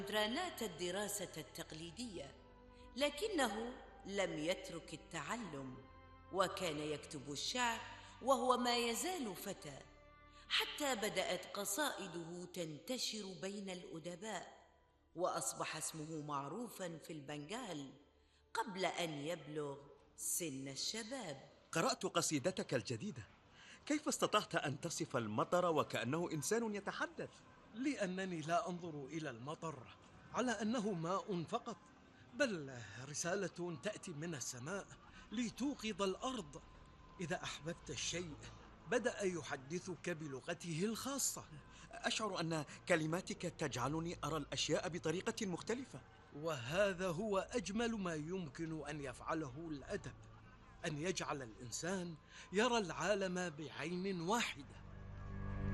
رانات الدراسة التقليدية، لكنه لم يترك التعلم، وكان يكتب الشعر وهو ما يزال فتى، حتى بدأت قصائده تنتشر بين الأدباء، وأصبح اسمه معروفا في البنغال قبل أن يبلغ سن الشباب. قرأت قصيدتك الجديدة. كيف استطعت أن تصف المطر وكأنه إنسان يتحدث؟ لأنني لا أنظر إلى المطر على أنه ماء فقط، بل رسالة تأتي من السماء لتوقظ الأرض. إذا أحببت الشيء بدأ يحدثك بلغته الخاصة. أشعر أن كلماتك تجعلني أرى الأشياء بطريقة مختلفة. وهذا هو أجمل ما يمكن أن يفعله الأدب، أن يجعل الإنسان يرى العالم بعين واحدة.